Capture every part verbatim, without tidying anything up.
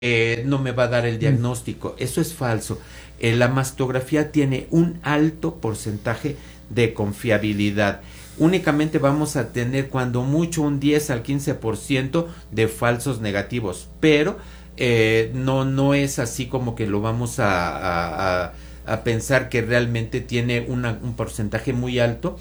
eh, no me va a dar el diagnóstico. Eso es falso. Eh, la mastografía tiene un alto porcentaje de confiabilidad. Únicamente vamos a tener cuando mucho un diez al quince por ciento de falsos negativos, pero eh, no, no es así como que lo vamos a, a, a, a pensar que realmente tiene una, un porcentaje muy alto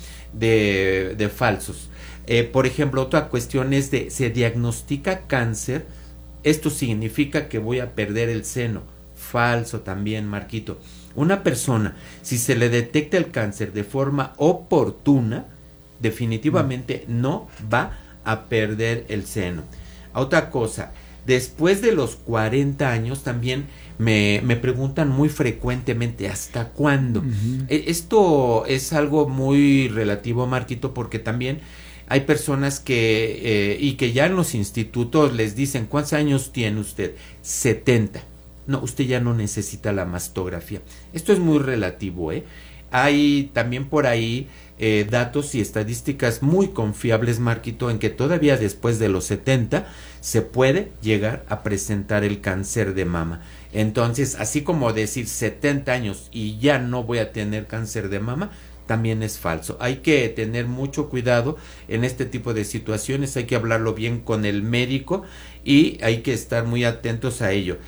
de, de falsos. Eh, por ejemplo, otra cuestión es de, se diagnostica cáncer, esto significa que voy a perder el seno. Falso también, Marquito. Una persona, si se le detecta el cáncer de forma oportuna, definitivamente mm. no va a perder el seno. Otra cosa, después de los cuarenta años también me, me preguntan muy frecuentemente ¿hasta cuándo? Uh-huh. Esto es algo muy relativo, Marquito, porque también hay personas que, eh, y que ya en los institutos les dicen, ¿cuántos años tiene usted? setenta. No, usted ya no necesita la mastografía. Esto es muy relativo, ¿eh? Hay también por ahí eh, datos y estadísticas muy confiables, Marquito, en que todavía después de los setenta se puede llegar a presentar el cáncer de mama. Entonces, así como decir setenta años y ya no voy a tener cáncer de mama, también es falso. Hay que tener mucho cuidado en este tipo de situaciones, hay que hablarlo bien con el médico y hay que estar muy atentos a ello.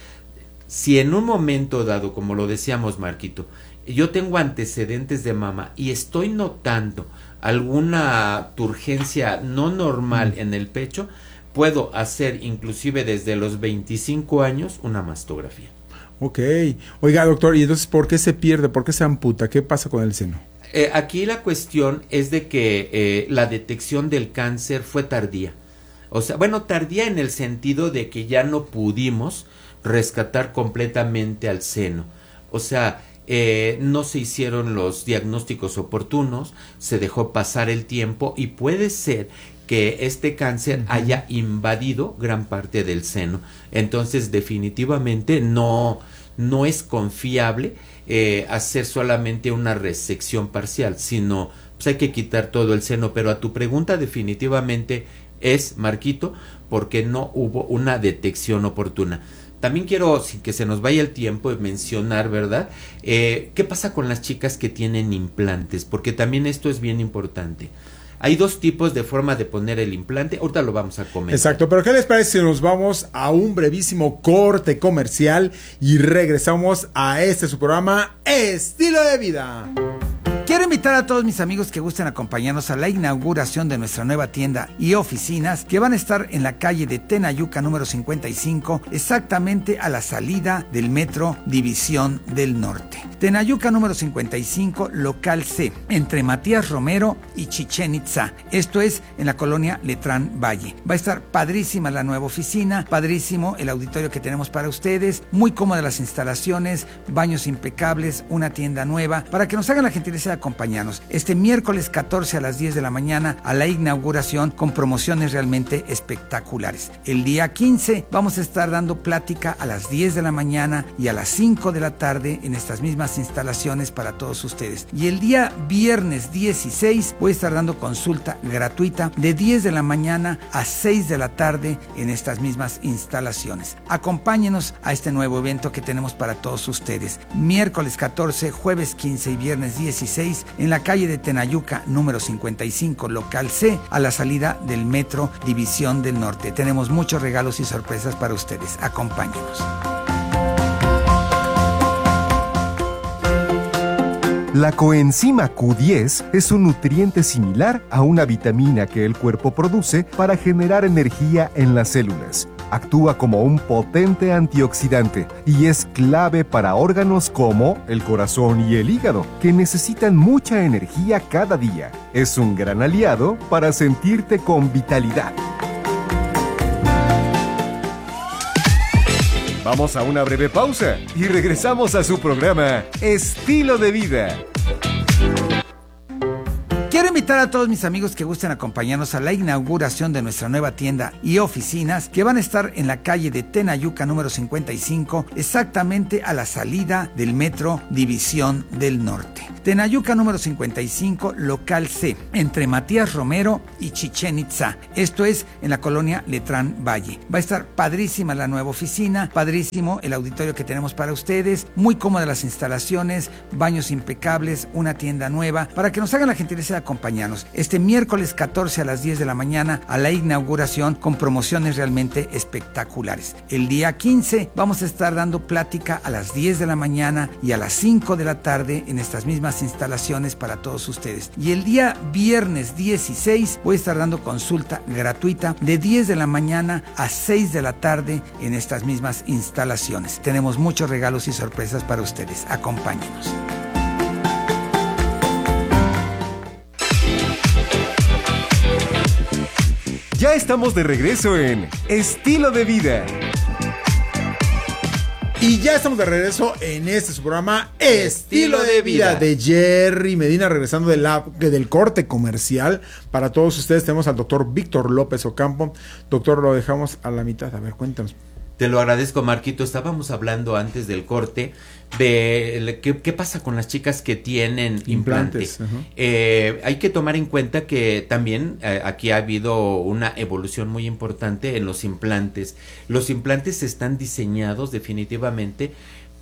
Si en un momento dado, como lo decíamos, Marquito, yo tengo antecedentes de mama y estoy notando alguna turgencia no normal en el pecho, puedo hacer inclusive desde los veinticinco años una mastografía. Ok. Oiga, doctor, ¿y entonces por qué se pierde? ¿Por qué se amputa? ¿Qué pasa con el seno? Eh, aquí la cuestión es de que eh, la detección del cáncer fue tardía. O sea, bueno, tardía en el sentido de que ya no pudimos rescatar completamente al seno. O sea, eh, no se hicieron los diagnósticos oportunos, se dejó pasar el tiempo y puede ser que este cáncer uh-huh. haya invadido gran parte del seno. Entonces, definitivamente no, no es confiable eh, hacer solamente una resección parcial, sino pues hay que quitar todo el seno. Pero a tu pregunta definitivamente es, Marquito, porque no hubo una detección oportuna. También quiero, sin que se nos vaya el tiempo, mencionar, ¿verdad? Eh, ¿Qué pasa con las chicas que tienen implantes? Porque también esto es bien importante. Hay dos tipos de forma de poner el implante. Ahorita lo vamos a comentar. Exacto, pero ¿qué les parece si nos vamos a un brevísimo corte comercial y regresamos a este su programa Estilo de Vida? Quiero invitar a todos mis amigos que gusten acompañarnos a la inauguración de nuestra nueva tienda y oficinas que van a estar en la calle de Tenayuca número cincuenta y cinco, exactamente a la salida del metro División del Norte. Tenayuca número cincuenta y cinco, local C, entre Matías Romero y Chichén Itzá. Esto es en la colonia Letrán Valle. Va a estar padrísima la nueva oficina, padrísimo el auditorio que tenemos para ustedes, muy cómodas las instalaciones, baños impecables, una tienda nueva, para que nos hagan la gentileza de acompañarnos este miércoles catorce a las diez de la mañana a la inauguración con promociones realmente espectaculares. El día quince vamos a estar dando plática a las diez de la mañana y a las cinco de la tarde en estas mismas instalaciones para todos ustedes. Y el día viernes dieciséis voy a estar dando consulta gratuita de diez de la mañana a seis de la tarde en estas mismas instalaciones. Acompáñenos a este nuevo evento que tenemos para todos ustedes. Miércoles catorce, jueves quince y viernes dieciséis en la calle de Tenayuca número cincuenta y cinco, local C, a la salida del metro División del Norte. Tenemos muchos regalos y sorpresas para ustedes. Acompáñenos. La coenzima Q diez es un nutriente similar a una vitamina que el cuerpo produce para generar energía en las células. Actúa como un potente antioxidante y es clave para órganos como el corazón y el hígado, que necesitan mucha energía cada día. Es un gran aliado para sentirte con vitalidad. Vamos a una breve pausa y regresamos a su programa Estilo de Vida. Quiero invitar invitar a todos mis amigos que gusten acompañarnos a la inauguración de nuestra nueva tienda y oficinas que van a estar en la calle de Tenayuca número cincuenta y cinco, exactamente a la salida del metro División del Norte. Tenayuca número cincuenta y cinco, local C, entre Matías Romero y Chichén Itzá. Esto es en la colonia Letrán Valle. Va a estar padrísima la nueva oficina, padrísimo el auditorio que tenemos para ustedes, muy cómodas las instalaciones, baños impecables, una tienda nueva, para que nos hagan la gentileza de acompañarnos este miércoles catorce a las diez de la mañana a la inauguración con promociones realmente espectaculares. El día quince vamos a estar dando plática a las diez de la mañana y a las cinco de la tarde en estas mismas instalaciones para todos ustedes. Y el día viernes dieciséis voy a estar dando consulta gratuita de diez de la mañana a seis de la tarde en estas mismas instalaciones. Tenemos muchos regalos y sorpresas para ustedes. Acompáñenos. Ya estamos de regreso en Estilo de Vida. Y ya estamos de regreso en este su programa Estilo de Vida de Jerry Medina, regresando de la, del corte comercial. Para todos ustedes tenemos al doctor Víctor López Ocampo. Doctor, lo dejamos a la mitad. A ver, cuéntanos. Te lo agradezco, Marquito. Estábamos hablando antes del corte de qué, qué pasa con las chicas que tienen implantes. implantes eh, hay que tomar en cuenta que también eh, aquí ha habido una evolución muy importante en los implantes. Los implantes están diseñados definitivamente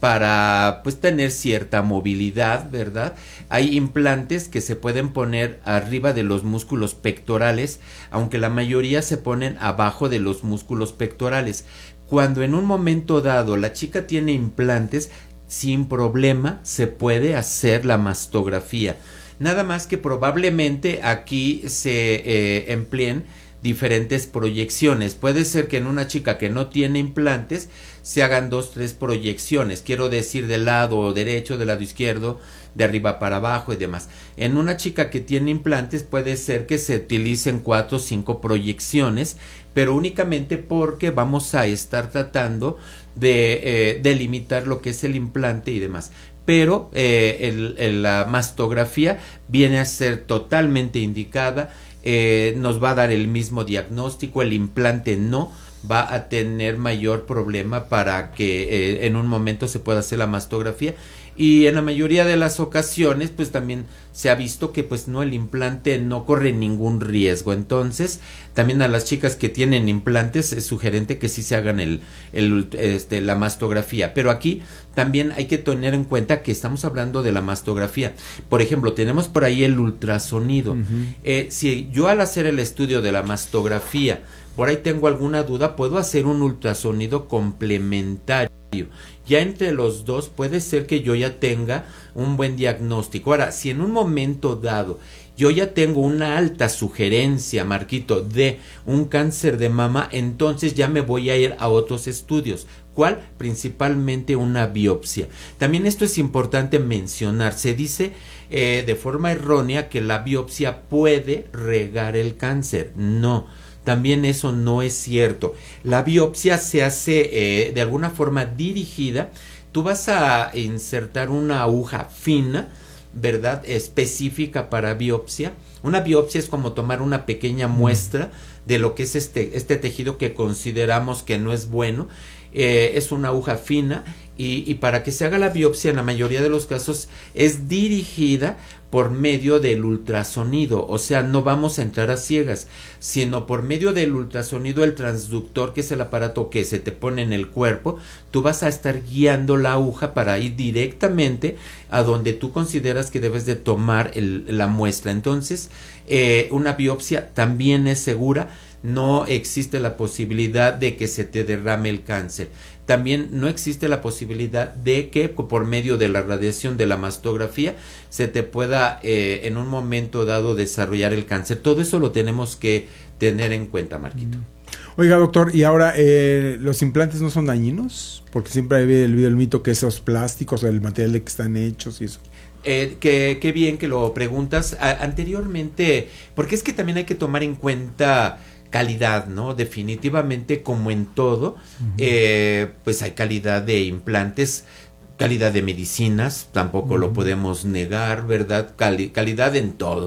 para pues tener cierta movilidad, ¿verdad? Hay implantes que se pueden poner arriba de los músculos pectorales, aunque la mayoría se ponen abajo de los músculos pectorales. Cuando en un momento dado la chica tiene implantes, sin problema se puede hacer la mastografía. Nada más que probablemente aquí se eh, empleen diferentes proyecciones. Puede ser que en una chica que no tiene implantes se hagan dos, tres proyecciones. Quiero decir, del lado derecho, del lado izquierdo, de arriba para abajo y demás. En una chica que tiene implantes puede ser que se utilicen cuatro o cinco proyecciones, pero únicamente porque vamos a estar tratando de eh, delimitar lo que es el implante y demás. Pero eh, el, el, la mastografía viene a ser totalmente indicada, eh, nos va a dar el mismo diagnóstico, el implante no va a tener mayor problema para que eh, en un momento se pueda hacer la mastografía. Y en la mayoría de las ocasiones pues también se ha visto que pues no, el implante no corre ningún riesgo. Entonces también a las chicas que tienen implantes es sugerente que sí se hagan el, el este la mastografía. Pero aquí también hay que tener en cuenta que estamos hablando de la mastografía. Por ejemplo, tenemos por ahí el ultrasonido. Uh-huh. eh, si yo al hacer el estudio de la mastografía por ahí tengo alguna duda, puedo hacer un ultrasonido complementario. Ya entre los dos puede ser que yo ya tenga un buen diagnóstico. Ahora, si en un momento dado yo ya tengo una alta sugerencia, Marquito, de un cáncer de mama, entonces ya me voy a ir a otros estudios. ¿Cuál? Principalmente una biopsia. También esto es importante mencionar. Se dice eh, de forma errónea que la biopsia puede regar el cáncer. No. También eso no es cierto. La biopsia se hace eh, de alguna forma dirigida. Tú vas a insertar una aguja fina, ¿verdad? Específica para biopsia. Una biopsia es como tomar una pequeña muestra de lo que es este, este tejido que consideramos que no es bueno. Eh, es una aguja fina y, y para que se haga la biopsia en la mayoría de los casos es dirigida por medio del ultrasonido, o sea, no vamos a entrar a ciegas, sino por medio del ultrasonido, el transductor, que es el aparato que se te pone en el cuerpo, tú vas a estar guiando la aguja para ir directamente a donde tú consideras que debes de tomar el, la muestra. Entonces, eh, una biopsia también es segura. No existe la posibilidad de que se te derrame el cáncer. También no existe la posibilidad de que por medio de la radiación de la mastografía se te pueda eh, en un momento dado desarrollar el cáncer. Todo eso lo tenemos que tener en cuenta, Marquito. Oiga, doctor, y ahora, eh, ¿los implantes no son dañinos? Porque siempre hay el, el mito que esos plásticos, el material de que están hechos y eso. Eh, que, qué bien que lo preguntas. A, anteriormente, porque es que también hay que tomar en cuenta calidad, ¿no? Definitivamente, como en todo, uh-huh. eh, pues hay calidad de implantes, calidad de medicinas, tampoco uh-huh. lo podemos negar, ¿verdad? Cali- calidad en todo.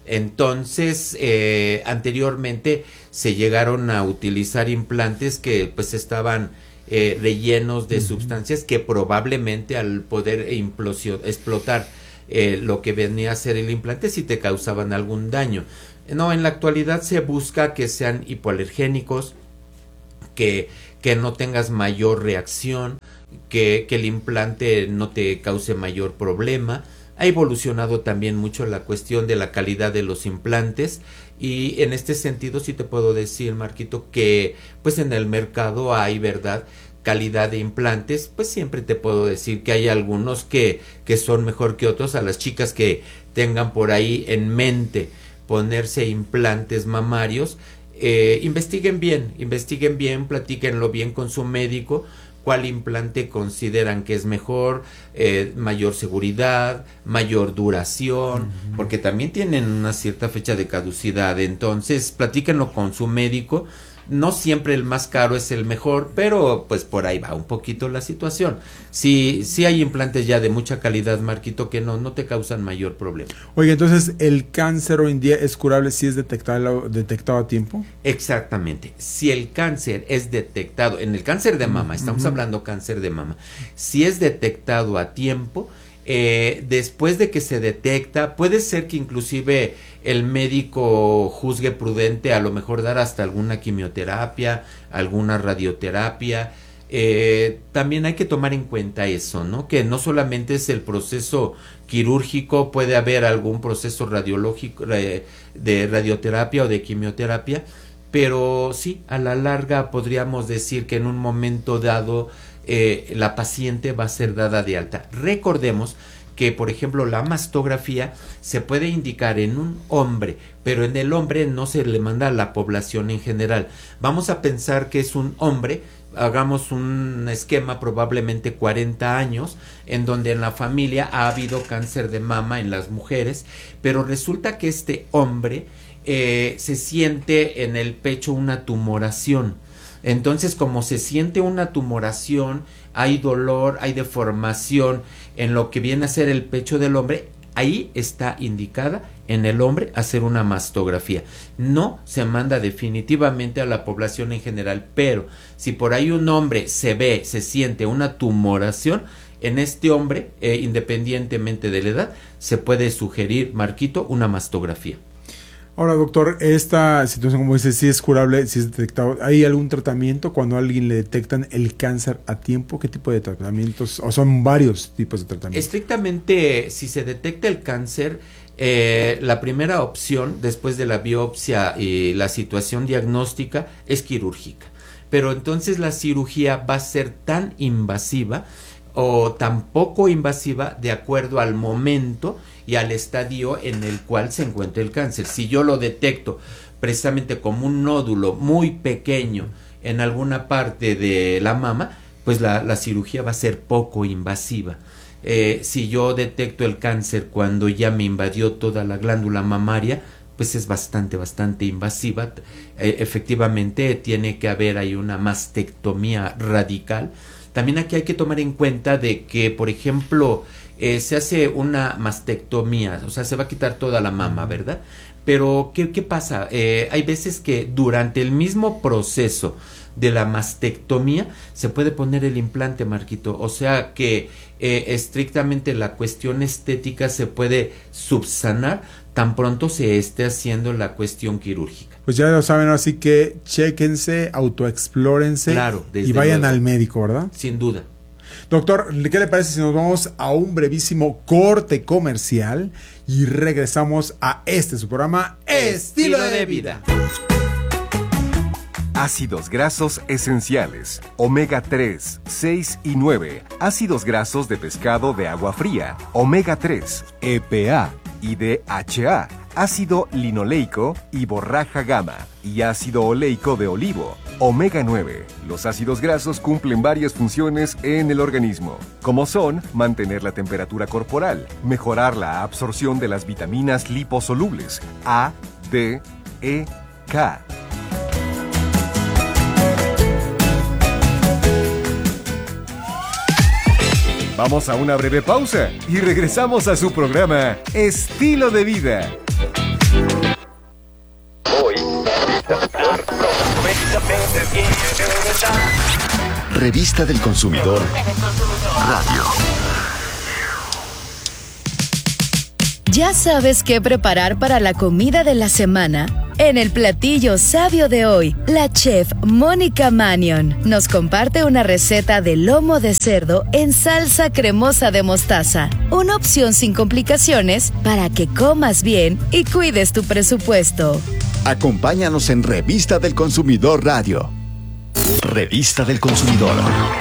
Entonces, eh, anteriormente se llegaron a utilizar implantes que pues estaban eh, rellenos de uh-huh. sustancias que probablemente al poder implosión, explotar eh, lo que venía a ser el implante sí te causaban algún daño. No, en la actualidad se busca que sean hipoalergénicos, que, que no tengas mayor reacción, que, que el implante no te cause mayor problema. Ha evolucionado también mucho la cuestión de la calidad de los implantes y en este sentido sí te puedo decir, Marquito, que pues en el mercado hay, ¿verdad?, calidad de implantes. Pues siempre te puedo decir que hay algunos que, que son mejor que otros. A las chicas que tengan por ahí en mente ponerse implantes mamarios, eh, investiguen bien, investiguen bien, platíquenlo bien con su médico, cuál implante consideran que es mejor, eh, mayor seguridad, mayor duración, uh-huh. porque también tienen una cierta fecha de caducidad. Entonces platíquenlo con su médico. No siempre el más caro es el mejor, pero pues por ahí va un poquito la situación. Sí, sí hay implantes ya de mucha calidad, Marquito, que no, no te causan mayor problema. Oye, entonces, ¿el cáncer hoy en día es curable si es detectado, detectado a tiempo? Exactamente. Si el cáncer es detectado, en el cáncer de mama, estamos uh-huh. hablando cáncer de mama, si es detectado a tiempo, eh, después de que se detecta, puede ser que inclusive el médico juzgue prudente a lo mejor dar hasta alguna quimioterapia, alguna radioterapia. Eh, también hay que tomar en cuenta eso, ¿no? Que no solamente es el proceso quirúrgico, puede haber algún proceso radiológico, eh, de radioterapia o de quimioterapia, pero sí, a la larga podríamos decir que en un momento dado eh, la paciente va a ser dada de alta. Recordemos que, por ejemplo, la mastografía se puede indicar en un hombre, pero en el hombre no se le manda a la población en general. Vamos a pensar que es un hombre, hagamos un esquema probablemente cuarenta años, en donde en la familia ha habido cáncer de mama en las mujeres, pero resulta que este hombre eh, se siente en el pecho una tumoración. Entonces, como se siente una tumoración, hay dolor, hay deformación en lo que viene a ser el pecho del hombre, ahí está indicada en el hombre hacer una mastografía. No se manda definitivamente a la población en general, pero si por ahí un hombre se ve, se siente una tumoración, en este hombre, eh, independientemente de la edad, se puede sugerir, Marquito, una mastografía. Ahora, doctor, esta situación, como dice, si es curable, si es detectado, ¿hay algún tratamiento cuando a alguien le detectan el cáncer a tiempo? ¿Qué tipo de tratamientos? ¿O son varios tipos de tratamientos? Estrictamente, si se detecta el cáncer, eh, la primera opción después de la biopsia y la situación diagnóstica es quirúrgica. Pero entonces la cirugía va a ser tan invasiva o tan poco invasiva de acuerdo al momento y al estadio en el cual se encuentra el cáncer. Si yo lo detecto precisamente como un nódulo muy pequeño en alguna parte de la mama, pues la, la cirugía va a ser poco invasiva. Eh, si yo detecto el cáncer cuando ya me invadió toda la glándula mamaria, pues es bastante, bastante invasiva. Eh, efectivamente tiene que haber ahí una mastectomía radical. También aquí hay que tomar en cuenta de que, por ejemplo, eh, se hace una mastectomía, o sea, se va a quitar toda la mama, ¿verdad? Pero, ¿qué, qué pasa? Eh, hay veces que durante el mismo proceso de la mastectomía se puede poner el implante, Marquito. O sea que eh, estrictamente la cuestión estética se puede subsanar tan pronto se esté haciendo la cuestión quirúrgica. Pues ya lo saben, así que chéquense, autoexplórense, claro, y vayan luego al médico, ¿verdad? Sin duda. Doctor, ¿qué le parece si nos vamos a un brevísimo corte comercial y regresamos a este su programa Estilo de Vida? Ácidos grasos esenciales, omega tres, seis y nueve, ácidos grasos de pescado de agua fría, omega tres, E P A y D H A, ácido linoleico y borraja gamma, y ácido oleico de olivo, omega nueve. Los ácidos grasos cumplen varias funciones en el organismo, como son mantener la temperatura corporal, mejorar la absorción de las vitaminas liposolubles A, D, E, K. Vamos a una breve pausa y regresamos a su programa Estilo de Vida. Revista del Consumidor Radio. ¿Ya sabes qué preparar para la comida de la semana? En el platillo sabio de hoy, la chef Mónica Manion nos comparte una receta de lomo de cerdo en salsa cremosa de mostaza. Una opción sin complicaciones para que comas bien y cuides tu presupuesto. Acompáñanos en Revista del Consumidor Radio. Revista del Consumidor.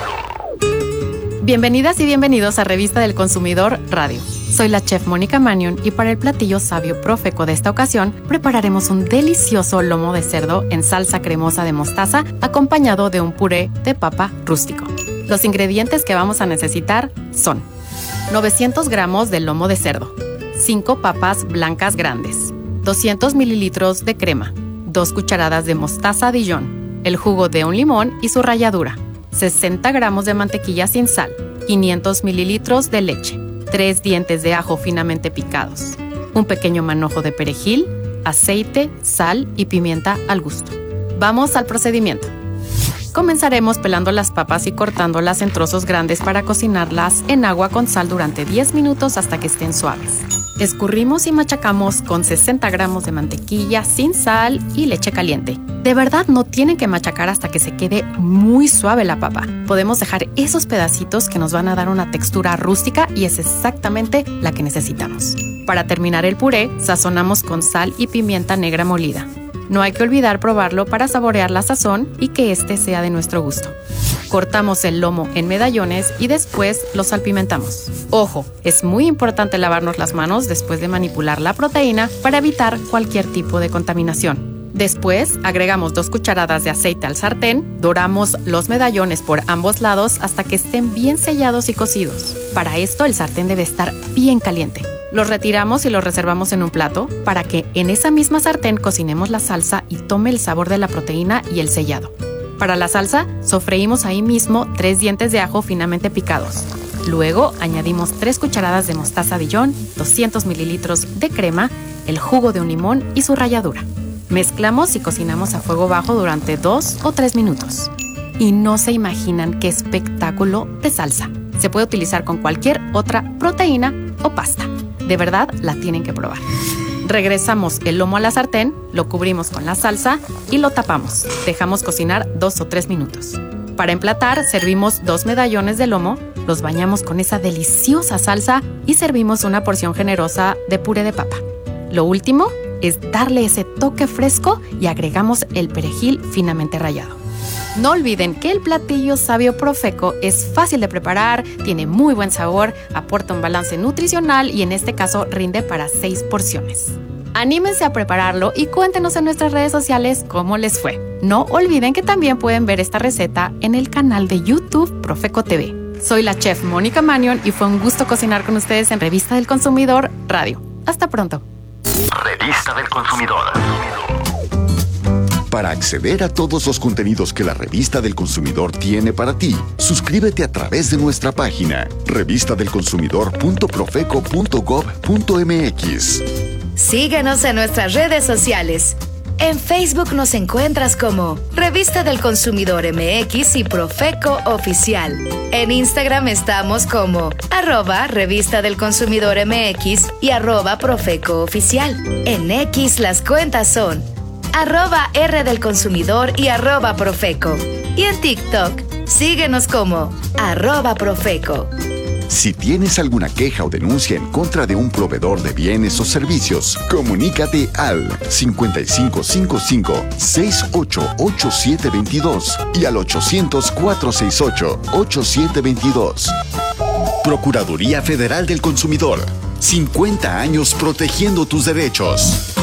Bienvenidas y bienvenidos a Revista del Consumidor Radio. Soy la chef Mónica Manion y para el platillo sabio Profeco de esta ocasión prepararemos un delicioso lomo de cerdo en salsa cremosa de mostaza acompañado de un puré de papa rústico. Los ingredientes que vamos a necesitar son novecientos gramos de lomo de cerdo, cinco papas blancas grandes, doscientos mililitros de crema, dos cucharadas de mostaza Dijon, el jugo de un limón y su ralladura, sesenta gramos de mantequilla sin sal, quinientos mililitros de leche, tres dientes de ajo finamente picados, un pequeño manojo de perejil, aceite, sal y pimienta al gusto. Vamos al procedimiento. Comenzaremos pelando las papas y cortándolas en trozos grandes para cocinarlas en agua con sal durante diez minutos hasta que estén suaves. Escurrimos y machacamos con sesenta gramos de mantequilla sin sal y leche caliente. De verdad no tienen que machacar hasta que se quede muy suave la papa. Podemos dejar esos pedacitos que nos van a dar una textura rústica y es exactamente la que necesitamos. Para terminar el puré, sazonamos con sal y pimienta negra molida. No hay que olvidar probarlo para saborear la sazón y que este sea de nuestro gusto. Cortamos el lomo en medallones y después lo salpimentamos. Ojo, es muy importante lavarnos las manos después de manipular la proteína para evitar cualquier tipo de contaminación. Después, agregamos dos cucharadas de aceite al sartén, doramos los medallones por ambos lados hasta que estén bien sellados y cocidos. Para esto, el sartén debe estar bien caliente. Los retiramos y los reservamos en un plato para que en esa misma sartén cocinemos la salsa y tome el sabor de la proteína y el sellado. Para la salsa, sofreímos ahí mismo tres dientes de ajo finamente picados. Luego, añadimos tres cucharadas de mostaza Dijon, doscientos mililitros de crema, el jugo de un limón y su ralladura. Mezclamos y cocinamos a fuego bajo durante dos o tres minutos. Y no se imaginan qué espectáculo de salsa. Se puede utilizar con cualquier otra proteína o pasta. De verdad, la tienen que probar. Regresamos el lomo a la sartén, lo cubrimos con la salsa y lo tapamos. Dejamos cocinar dos o tres minutos. Para emplatar, servimos dos medallones de lomo, los bañamos con esa deliciosa salsa y servimos una porción generosa de puré de papa. Lo último es darle ese toque fresco y agregamos el perejil finamente rallado. No olviden que el platillo sabio Profeco es fácil de preparar, tiene muy buen sabor, aporta un balance nutricional y en este caso rinde para seis porciones. Anímense a prepararlo y cuéntenos en nuestras redes sociales cómo les fue. No olviden que también pueden ver esta receta en el canal de YouTube Profeco T V. Soy la chef Mónica Manion y fue un gusto cocinar con ustedes en Revista del Consumidor Radio. Hasta pronto. Revista del Consumidor. Para acceder a todos los contenidos que la Revista del Consumidor tiene para ti, suscríbete a través de nuestra página revista del consumidor punto profeco punto gob punto mx. Síguenos en nuestras redes sociales. En Facebook nos encuentras como Revista del Consumidor M X y Profeco Oficial. En Instagram estamos como arroba Revista del Consumidor M X y arroba Profeco Oficial. En X las cuentas son arroba R del Consumidor y arroba Profeco. Y en TikTok, síguenos como arroba Profeco. Si tienes alguna queja o denuncia en contra de un proveedor de bienes o servicios, comunícate al cincuenta y cinco cincuenta y cinco, sesenta y ocho, ochenta y siete veintidós y al ochocientos, cuatrocientos sesenta y ocho, ochenta y siete veintidós. Procuraduría Federal del Consumidor. cincuenta años protegiendo tus derechos.